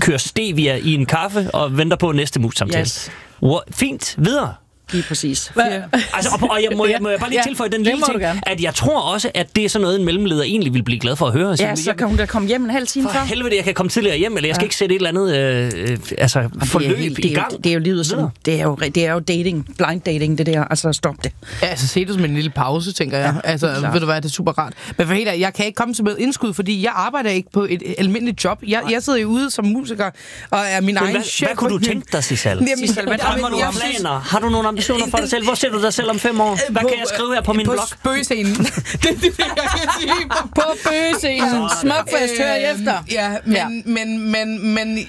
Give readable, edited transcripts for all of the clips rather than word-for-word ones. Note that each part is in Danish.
kører stevia i en kaffe og venter på næste mus-samtale. Yes. Fint, videre. Lige præcis. Altså, og jeg må bare lige tilføje den lille ting, at jeg tror også, at det er sådan noget, en mellemleder egentlig vil blive glad for at høre. Så kan hun da komme hjem en halv time før. For helvede, jeg kan komme tidligere hjem, eller jeg skal ikke sætte et eller andet forløb i gang. Det er jo livet sådan. Det er jo dating, blind dating, det der. Altså, stop det. Ja, altså, se det som en lille pause, tænker jeg. Ja, altså, ved du hvad, det er super rart. Men for helt jeg kan ikke komme til med indskud, fordi jeg arbejder ikke på et almindeligt job. Jeg sidder jo ude som musiker, og er min egen chef. Hvad kunne du tænke dig, Sissel? Har du nogle ambitioner for dig selv? Hvor ser du dig selv om 5 år? Hvad kan jeg skrive her på min blog? På spøgescenen. det er det, jeg kan sige. På bøgescenen. Smukfest, hør efter. Ja, men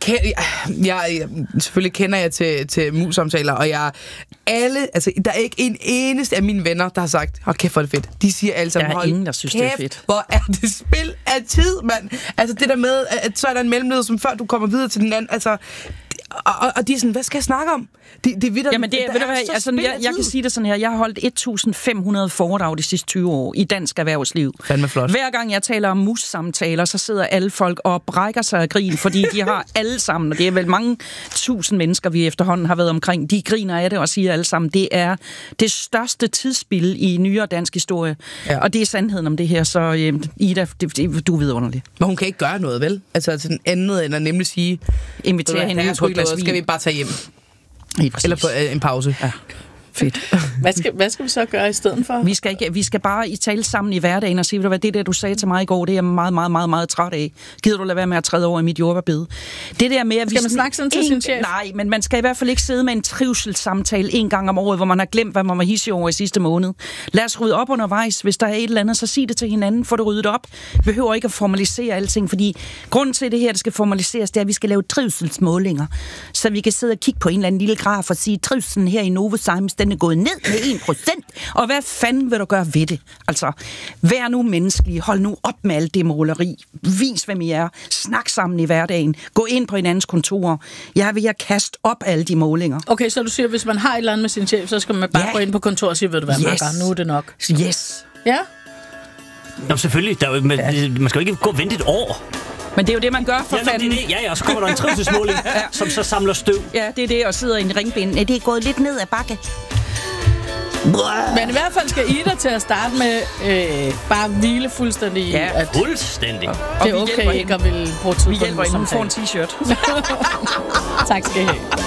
selvfølgelig kender jeg til mus-samtaler, og der er ikke en eneste af mine venner, der har sagt, hold kæft, hvor er det fedt. De siger alle sammen, der er ingen, der synes, det er fedt. Hvor er det spil af tid, mand. Altså det der med, at så er der en mellemleder, som før du kommer videre til den anden, altså... Og de er sådan, hvad skal jeg snakke om? Det er vidt, jamen det ved du hvad, altså, jeg kan sige det sådan her, jeg har holdt 1.500 foredrag de sidste 20 år i dansk erhvervsliv. Fandme flot. Hver gang jeg taler om mus-samtaler, så sidder alle folk og brækker sig af grin, fordi de har alle sammen, og det er vel mange tusind mennesker, vi efterhånden har været omkring, de griner af det og siger alle sammen, det er det største tidsspil i nyere dansk historie. Ja. Og det er sandheden om det her, så Ida, du er vidunderlig. Men hun kan ikke gøre noget, vel? Altså sådan andet end at nemlig sige, invitere hende på et glas vin. Skal vi bare tage hjem? Eller på en pause. Ja. Fedt. Hvad skal vi så gøre i stedet for? Vi skal bare i tale sammen i hverdagen og sige, hvad det der, du sagde til mig i går, det er jeg meget, meget, meget, meget træt af. Gider du lade være med at træde over i mit jordbærbed? Det der med, at skal man snakke sådan til sin chef? Nej, men man skal i hvert fald ikke sidde med en trivselssamtale en gang om året, hvor man har glemt, hvad man var hissig over i sidste måned. Lad os rydde op undervejs. Hvis der er et eller andet, så sig det til hinanden. Få det ryddet op. Vi behøver ikke at formalisere alting, fordi grunden til det her, det skal formaliseres, det er, at vi skal lave trivselsmålinger. Så vi kan sidde og kigge på en eller anden lille graf og sige, trivselen her i Novozymes, den er gået ned med 1%. Og hvad fanden vil du gøre ved det? Altså, vær nu menneskelig. Hold nu op med alt det måleri. Vis, hvem I er. Snak sammen i hverdagen. Gå ind på hinandens kontor. Jeg vil kaste op alle de målinger. Okay, så du siger, hvis man har et eller andet med sin chef, så skal man bare gå ind på kontor og sige, ved du hvad, nu er det nok. Yes. Ja? Nå, selvfølgelig. Man skal jo ikke gå og vente et år. Men det er jo det, man gør for fanden. Ja, og så kommer der en trivselsmåling, som så samler støv. Ja, det er det, og sidder i en ringbind. Det er gået lidt ned ad bakke. Men i hvert fald skal Ida til at starte med bare hvile fuldstændig. Ja, fuldstændig. Det er okay ikke at ville bruge tid på. Vi hjælper hende, hun får en t-shirt. Tak skal I have.